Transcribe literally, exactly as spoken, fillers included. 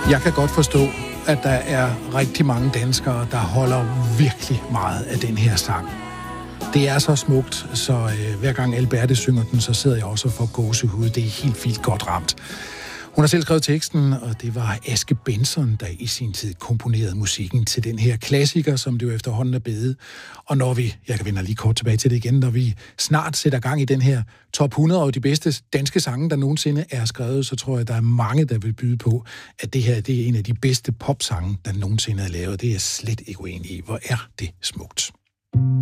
Jeg kan godt forstå, at der er rigtig mange danskere, der holder virkelig meget af den her sang. Det er så smukt, så øh, hver gang Alberte synger den, så sidder jeg også og får gåsehud. Det er helt fint godt ramt. Hun har selv skrevet teksten, og det var Aske Benson, der i sin tid komponerede musikken til den her klassiker, som det jo efterhånden er blevet. Og når vi, jeg kan vende lige kort tilbage til det igen, når vi snart sætter gang i den her top hundrede og de bedste danske sange, der nogensinde er skrevet, så tror jeg, der er mange, der vil byde på, at det her det er en af de bedste popsange, der nogensinde er lavet. Det er jeg slet ikke uenig i. Hvor er det smukt.